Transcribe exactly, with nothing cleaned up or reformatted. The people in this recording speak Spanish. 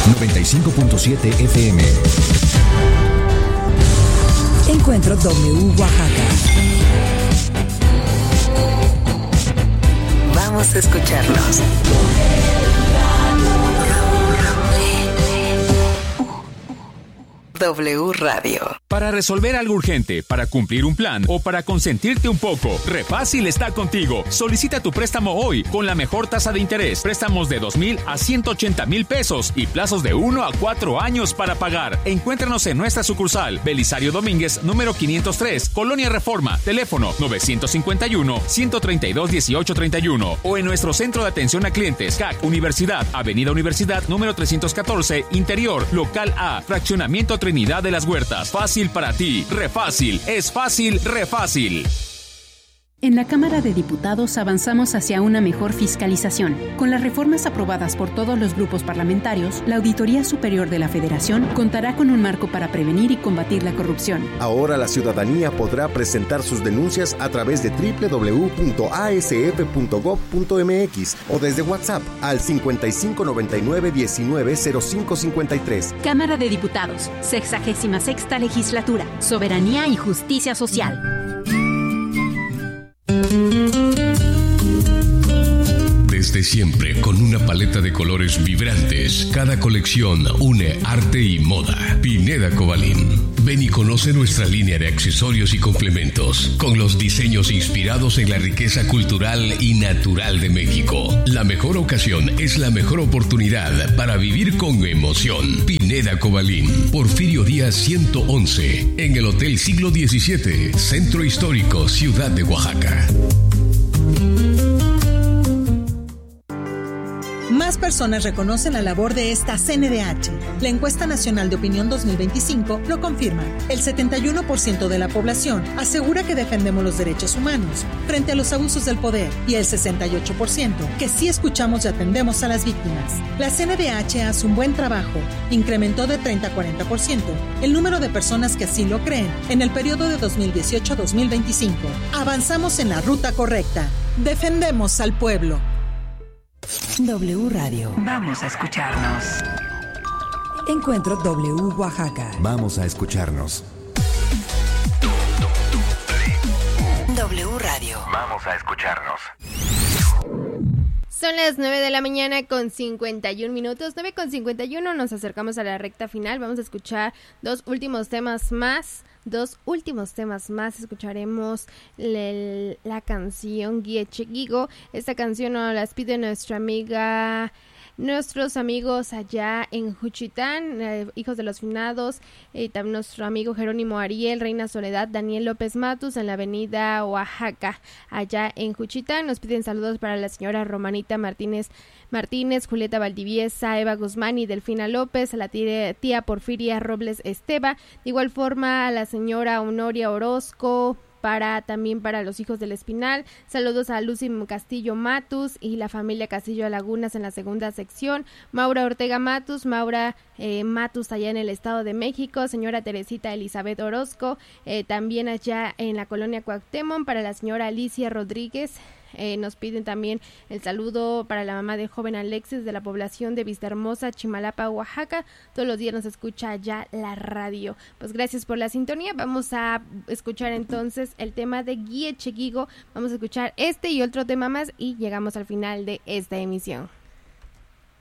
noventa y cinco punto siete F M. Encuentro W Oaxaca. Vamos a escucharnos. W Radio. Para resolver algo urgente, para cumplir un plan o para consentirte un poco, Refácil está contigo. Solicita tu préstamo hoy con la mejor tasa de interés. Préstamos de dos mil a ciento ochenta mil pesos y plazos de uno a cuatro años para pagar. Encuéntranos en nuestra sucursal Belisario Domínguez, número quinientos tres, Colonia Reforma. Teléfono nueve cinco uno, uno tres dos, uno ocho tres uno o en nuestro centro de atención a clientes C A C Universidad, Avenida Universidad, número trescientos catorce, Interior, Local A, Fraccionamiento Trinidad de las Huertas. Fácil para ti. Refácil. Es fácil, refácil. En la Cámara de Diputados avanzamos hacia una mejor fiscalización. Con las reformas aprobadas por todos los grupos parlamentarios, la Auditoría Superior de la Federación contará con un marco para prevenir y combatir la corrupción. Ahora la ciudadanía podrá presentar sus denuncias a través de doble u doble u doble u punto a s f punto gob punto m x o desde WhatsApp al cincuenta y cinco noventa y nueve diecinueve cero cinco cincuenta y tres. Cámara de Diputados, sexagésima sexta Legislatura, Soberanía y Justicia Social. Desde siempre, con una paleta de colores vibrantes, cada colección une arte y moda. Pineda Cobalín. Ven y conoce nuestra línea de accesorios y complementos, con los diseños inspirados en la riqueza cultural y natural de México. La mejor ocasión es la mejor oportunidad para vivir con emoción. Pineda Cobalín. Porfirio Díaz ciento once, en el Hotel Siglo diecisiete, Centro Histórico, Ciudad de Oaxaca. Más personas reconocen la labor de esta C N D H. La Encuesta Nacional de Opinión dos mil veinticinco lo confirma. El setenta y uno por ciento de la población asegura que defendemos los derechos humanos frente a los abusos del poder y el sesenta y ocho por ciento que sí escuchamos y atendemos a las víctimas. La C N D H hace un buen trabajo. Incrementó de treinta a cuarenta por ciento el número de personas que así lo creen en el periodo de dos mil dieciocho a dos mil veinticinco. Avanzamos en la ruta correcta. Defendemos al pueblo. W Radio. Vamos a escucharnos. Encuentro W Oaxaca. Vamos a escucharnos. W Radio. Vamos a escucharnos. Son las nueve de la mañana con cincuenta y un minutos, nueve con cincuenta y uno, nos acercamos a la recta final, vamos a escuchar dos últimos temas más, dos últimos temas más, escucharemos le, la canción Guiecheguigo, esta canción nos las pide nuestra amiga... Nuestros amigos allá en Juchitán, eh, hijos de los finados, eh, también nuestro amigo Jerónimo Ariel, Reina Soledad, Daniel López Matus en la avenida Oaxaca, allá en Juchitán. Nos piden saludos para la señora Romanita Martínez, Martínez, Julieta Valdiviesa, Eva Guzmán y Delfina López, a la tía, tía Porfiria Robles Esteba, de igual forma a la señora Honoria Orozco, para también para los hijos del Espinal, saludos a Lucy Castillo Matus y la familia Castillo Lagunas en la segunda sección, Maura Ortega Matus, Maura eh, Matus allá en el Estado de México, señora Teresita Elizabeth Orozco, eh, también allá en la colonia Cuauhtémoc, para la señora Alicia Rodríguez. Eh, nos piden también el saludo para la mamá del joven Alexis de la población de Vistahermosa, Chimalapa, Oaxaca. Todos los días nos escucha ya la radio. Pues gracias por la sintonía. Vamos a escuchar entonces el tema de Guiecheguigo. Vamos a escuchar este y otro tema más y llegamos al final de esta emisión.